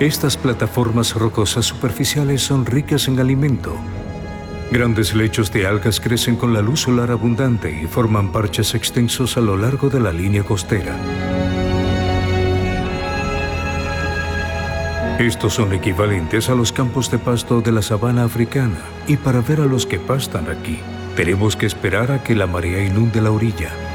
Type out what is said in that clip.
Estas plataformas rocosas superficiales son ricas en alimento. Grandes lechos de algas crecen con la luz solar abundante y forman parches extensos a lo largo de la línea costera. Estos son equivalentes a los campos de pasto de la sabana africana, y para ver a los que pastan aquí, tenemos que esperar a que la marea inunde la orilla.